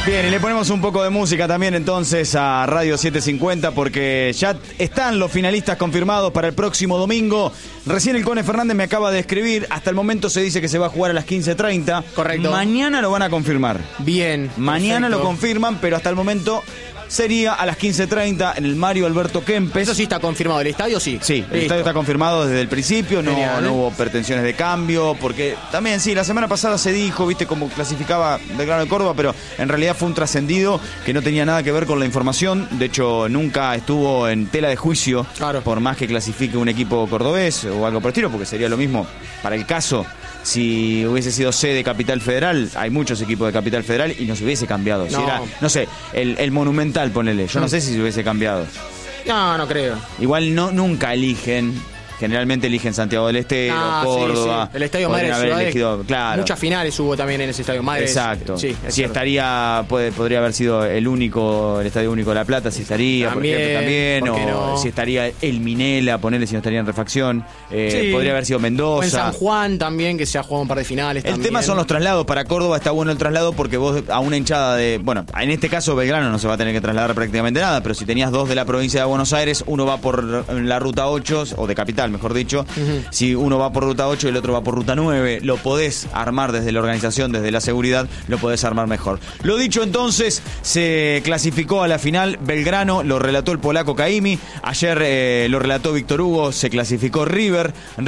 Bien, y le ponemos un poco de música también entonces a Radio 750 porque ya están los finalistas confirmados para el próximo domingo. Recién el Cone Fernández me acaba de escribir, hasta el momento se dice que se va a jugar a las 15:30. Correcto. Mañana lo van a confirmar. Bien. Mañana perfecto. lo confirman, pero hasta el momento sería a las 15:30 en el Mario Alberto Kempes. Eso sí está confirmado. ¿El estadio sí? Sí, el Listo. estadio está confirmado desde el principio, no hubo pretensiones de cambio, porque también sí, la semana pasada se dijo, viste, cómo clasificaba Belgrano de Córdoba, pero en realidad fue un trascendido que no tenía nada que ver con la información, de hecho nunca estuvo en tela de juicio, claro, por más que clasifique un equipo cordobés o algo por el estilo, porque sería lo mismo para el caso. Si hubiese sido sede de Capital Federal, hay muchos equipos de Capital Federal y no se hubiese cambiado. Si era, no sé, el Monumental, ponele. Yo no sé si se hubiese cambiado. No creo. Igual nunca eligen. Generalmente eligen Santiago del Estero, Córdoba. Sí. El Estadio Madre de Ciudades. Elegido, claro. Muchas finales hubo también en ese Estadio Madre. Exacto. Sí, si estaría, podría haber sido el Estadio Único de La Plata, si estaría, también, por ejemplo, también. O no. si estaría el Minela, ponele si no estaría en refacción. Podría haber sido Mendoza. O en San Juan también, que se ha jugado un par de finales. El tema son los traslados. Para Córdoba está bueno el traslado porque vos a una hinchada de... Bueno, en este caso Belgrano no se va a tener que trasladar prácticamente nada, pero si tenías dos de la provincia de Buenos Aires, uno va por la ruta 8, o de Capital, mejor dicho. Si uno va por ruta 8 y el otro va por ruta 9, lo podés armar desde la organización, desde la seguridad, lo podés armar mejor. Lo dicho entonces, se clasificó a la final Belgrano, lo relató el polaco Caimi, ayer lo relató Víctor Hugo, se clasificó River,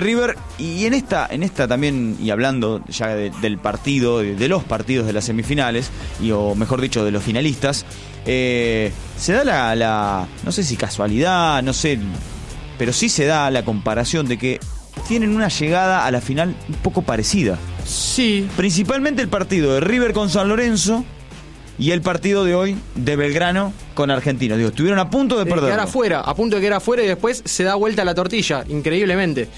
y en esta también, y hablando ya del partido, de los partidos de las semifinales, o mejor dicho, de los finalistas, se da la no sé si casualidad, no sé, pero sí se da la comparación de que tienen una llegada a la final un poco parecida. Sí. Principalmente el partido de River con San Lorenzo y el partido de hoy de Belgrano con Argentinos. Digo, estuvieron a punto de perder. A punto de quedar afuera y después se da vuelta la tortilla, increíblemente.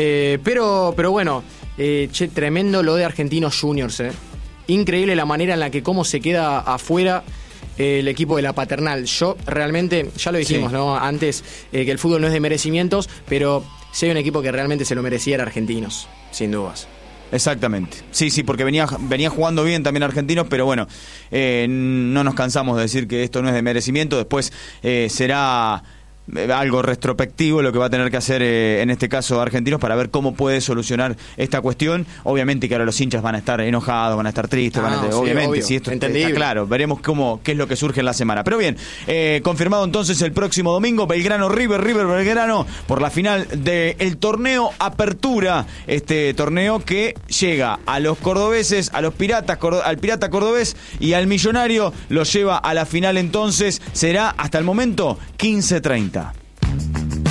Pero bueno, tremendo lo de Argentinos Juniors. Increíble la manera en la que cómo se queda afuera el equipo de la Paternal. Yo realmente, ya lo dijimos, sí, ¿no? Antes, que el fútbol no es de merecimientos, pero si hay un equipo que realmente se lo merecía era Argentinos, sin dudas. Exactamente. Sí, porque venía jugando bien también Argentinos, pero bueno, no nos cansamos de decir que esto no es de merecimiento. Después será algo retrospectivo lo que va a tener que hacer en este caso Argentinos para ver cómo puede solucionar esta cuestión. Obviamente que ahora los hinchas van a estar enojados, van a estar tristes, obviamente, obvio, si esto está claro, veremos qué es lo que surge en la semana. Pero bien, confirmado entonces el próximo domingo, Belgrano River Belgrano por la final del torneo Apertura, este torneo que llega a los cordobeses, a los piratas, al pirata cordobés y al millonario, lo lleva a la final. Entonces será hasta el momento 15:30.